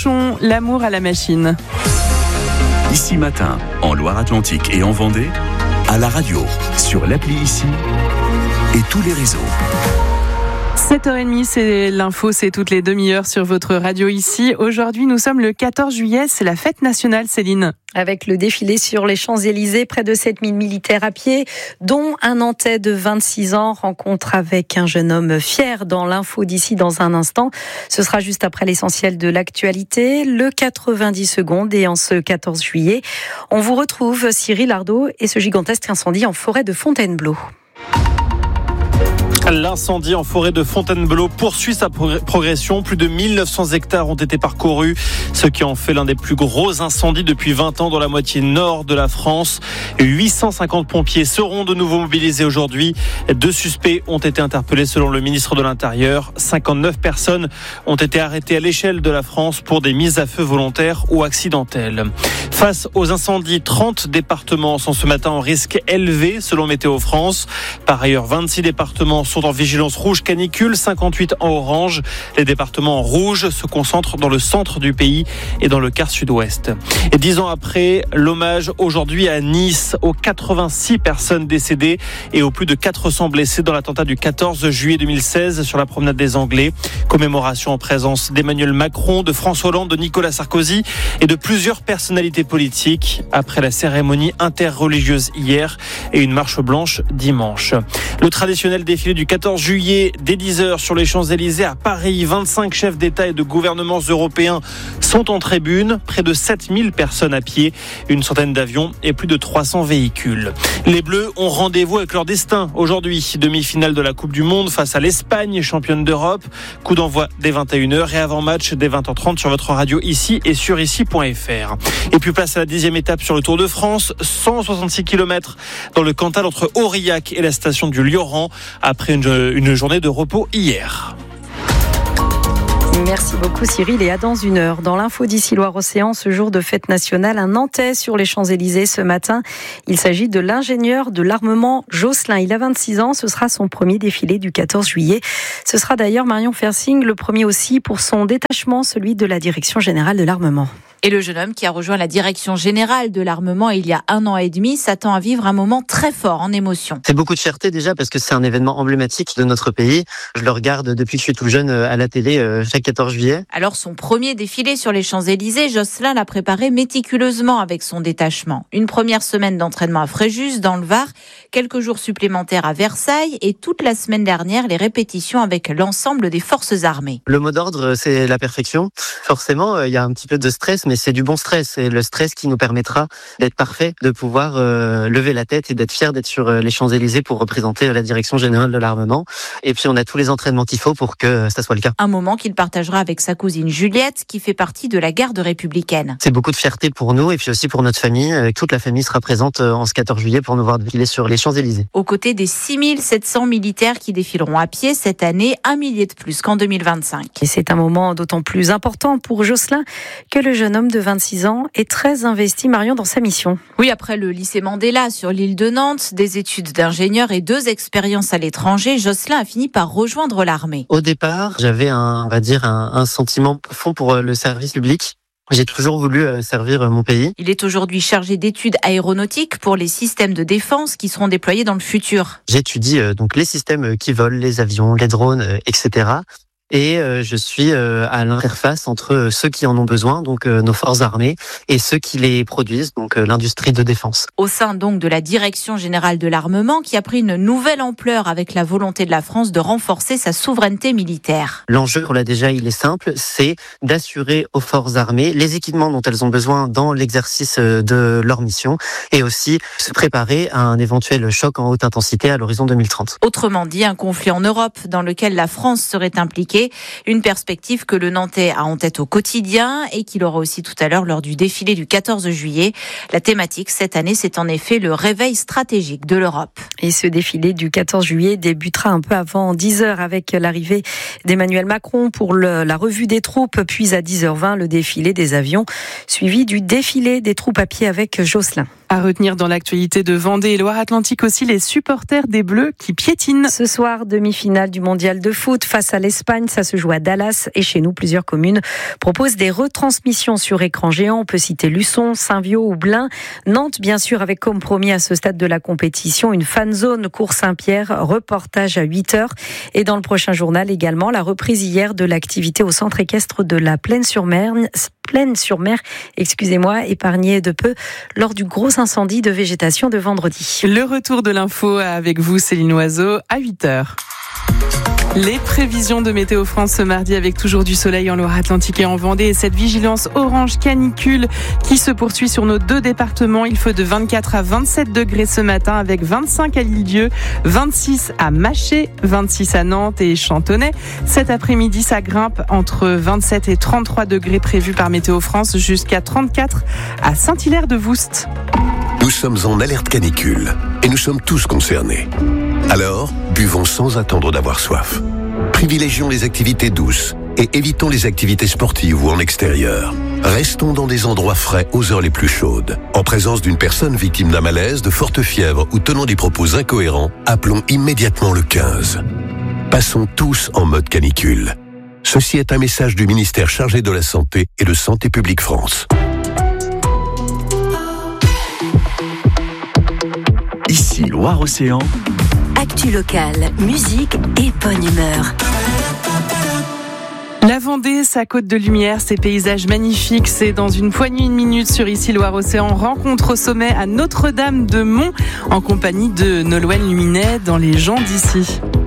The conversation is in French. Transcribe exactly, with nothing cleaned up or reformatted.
Mélenchon, l'amour à la machine. Ici Matin, en Loire-Atlantique et en Vendée, à la radio, sur l'appli Ici et tous les réseaux. sept heures trente, c'est l'info, c'est toutes les demi-heures sur votre radio Ici. Aujourd'hui, nous sommes le quatorze juillet, c'est la fête nationale, Céline. Avec le défilé sur les Champs-Élysées, près de sept mille militaires à pied, dont un Nantais de vingt-six ans, rencontre avec un jeune homme fier dans l'info d'ici dans un instant. Ce sera juste après l'essentiel de l'actualité, le quatre-vingt-dix secondes. Et en ce quatorze juillet, on vous retrouve Cyril Ardo et ce gigantesque incendie en forêt de Fontainebleau. L'incendie en forêt de Fontainebleau poursuit sa progression. Plus de mille neuf cents hectares ont été parcourus, ce qui en fait l'un des plus gros incendies depuis vingt ans dans la moitié nord de la France. huit cent cinquante pompiers seront de nouveau mobilisés aujourd'hui. Deux suspects ont été interpellés selon le ministre de l'Intérieur. cinquante-neuf personnes ont été arrêtées à l'échelle de la France pour des mises à feu volontaires ou accidentelles. Face aux incendies, trente départements sont ce matin en risque élevé selon Météo France. Par ailleurs, vingt-six départements sont en vigilance rouge canicule, cinquante-huit en orange. Les départements en rouge se concentrent dans le centre du pays et dans le quart sud-ouest. Et dix ans après, l'hommage aujourd'hui à Nice aux quatre-vingt-six personnes décédées et aux plus de quatre cents blessés dans l'attentat du quatorze juillet deux mille seize sur la promenade des Anglais. Commémoration en présence d'Emmanuel Macron, de François Hollande, de Nicolas Sarkozy et de plusieurs personnalités politiques après la cérémonie interreligieuse hier et une marche blanche dimanche. Le traditionnel défilé du quatorze juillet dès dix heures sur les Champs-Élysées à Paris. vingt-cinq chefs d'État et de gouvernements européens sont en tribune. Près de sept mille personnes à pied, une centaine d'avions et plus de trois cents véhicules. Les Bleus ont rendez-vous avec leur destin aujourd'hui. Demi-finale de la Coupe du Monde face à l'Espagne, championne d'Europe. Coup d'envoi dès vingt et une heures et avant-match dès vingt heures trente sur votre radio Ici et sur ici point f r. Et puis place à la dixième étape sur le Tour de France. cent soixante-six kilomètres dans le Cantal entre Aurillac et la station du Lioran. Après une, une journée de repos hier. Merci beaucoup Cyril et à dans une heure. Dans l'info d'ici Loire-Océan, ce jour de fête nationale, un Nantais sur les Champs-Élysées ce matin. Il s'agit de l'ingénieur de l'armement Jocelyn. Il a vingt-six ans, ce sera son premier défilé du quatorze juillet. Ce sera d'ailleurs Marion Fersing, le premier aussi pour son détachement, celui de la Direction Générale de l'Armement. Et le jeune homme qui a rejoint la Direction Générale de l'Armement il y a un an et demi s'attend à vivre un moment très fort en émotion. C'est beaucoup de fierté déjà parce que c'est un événement emblématique de notre pays. Je le regarde depuis que je suis tout jeune à la télé chaque quatorze juillet. Alors son premier défilé sur les Champs-Élysées, Jocelyn l'a préparé méticuleusement avec son détachement. Une première semaine d'entraînement à Fréjus, dans le Var, quelques jours supplémentaires à Versailles et toute la semaine dernière, les répétitions avec l'ensemble des forces armées. Le mot d'ordre, c'est la perfection. Forcément, il y a un petit peu de stress, mais c'est du bon stress. C'est le stress qui nous permettra d'être parfait, de pouvoir euh, lever la tête et d'être fier d'être sur les Champs-Élysées pour représenter la Direction Générale de l'Armement. Et puis, on a tous les entraînements qu'il faut pour que ça soit le cas. Un moment qu'il partagera avec sa cousine Juliette, qui fait partie de la garde républicaine. C'est beaucoup de fierté pour nous et puis aussi pour notre famille. Toute la famille sera présente en ce quatorze juillet pour nous voir défiler sur les Champs-Élysées. Aux côtés des six mille sept cents militaires qui défileront à pied cette année, un millier de plus qu'en deux mille vingt-cinq. Et c'est un moment d'autant plus important pour Jocelyn que le jeune homme de vingt-six ans est très investi, Marion, dans sa mission. Oui, après le lycée Mandela sur l'île de Nantes, des études d'ingénieur et deux expériences à l'étranger, Jocelyn a fini par rejoindre l'armée. Au départ, j'avais un, on va dire, un, un sentiment profond pour le service public. J'ai toujours voulu servir mon pays. Il est aujourd'hui chargé d'études aéronautiques pour les systèmes de défense qui seront déployés dans le futur. J'étudie donc les systèmes qui volent, les avions, les drones, et cetera. Et euh, je suis euh, à l'interface entre ceux qui en ont besoin, donc euh, nos forces armées, et ceux qui les produisent, donc euh, l'industrie de défense. Au sein donc de la Direction Générale de l'Armement, qui a pris une nouvelle ampleur avec la volonté de la France de renforcer sa souveraineté militaire. L'enjeu, on l'a déjà, il est simple, c'est d'assurer aux forces armées les équipements dont elles ont besoin dans l'exercice de leur mission, et aussi se préparer à un éventuel choc en haute intensité à l'horizon deux mille trente. Autrement dit, un conflit en Europe dans lequel la France serait impliquée. Une perspective que le Nantais a en tête au quotidien et qu'il aura aussi tout à l'heure lors du défilé du quatorze juillet. La thématique cette année, c'est en effet le réveil stratégique de l'Europe. Et ce défilé du quatorze juillet débutera un peu avant dix heures avec l'arrivée d'Emmanuel Macron pour le, la revue des troupes, puis à dix heures vingt le défilé des avions, suivi du défilé des troupes à pied avec Jocelyn. À retenir dans l'actualité de Vendée et Loire-Atlantique aussi les supporters des Bleus qui piétinent. Ce soir, demi-finale du mondial de foot face à l'Espagne. Ça se joue à Dallas et chez nous, plusieurs communes proposent des retransmissions sur écran géant. On peut citer Luçon, Saint-Viaud ou Blain. Nantes, bien sûr, avec comme promis à ce stade de la compétition une fan zone Cours Saint-Pierre, reportage à huit heures. Et dans le prochain journal également, la reprise hier de l'activité au centre équestre de la Plaine-sur-Mer. Plaine-sur-Mer, excusez-moi, épargnée de peu lors du gros incendie de végétation de vendredi. Le retour de l'info avec vous, Céline Oiseau, à huit heures. Les prévisions de Météo France ce mardi avec toujours du soleil en Loire-Atlantique et en Vendée et cette vigilance orange canicule qui se poursuit sur nos deux départements. Il fait de vingt-quatre à vingt-sept degrés ce matin avec vingt-cinq à l'Île-Dieu, vingt-six à Maché, vingt-six à Nantes et Chantonnay. Cet après-midi, ça grimpe entre vingt-sept et trente-trois degrés prévus par Météo France jusqu'à trente-quatre à Saint-Hilaire-de-Voust. Nous sommes en alerte canicule et nous sommes tous concernés. Alors, buvons sans attendre d'avoir soif. Privilégions les activités douces et évitons les activités sportives ou en extérieur. Restons dans des endroits frais aux heures les plus chaudes. En présence d'une personne victime d'un malaise, de forte fièvre ou tenant des propos incohérents, appelons immédiatement le quinze. Passons tous en mode canicule. Ceci est un message du ministère chargé de la Santé et de Santé publique France. Ici Loire-Océan. Actu locale, musique et bonne humeur. La Vendée, sa côte de lumière, ses paysages magnifiques, c'est dans une poignée de minutes sur Ici Loire-Océan. Rencontre au sommet à Notre-Dame-de-Mont en compagnie de Nolwenn Luminet dans Les gens d'ici.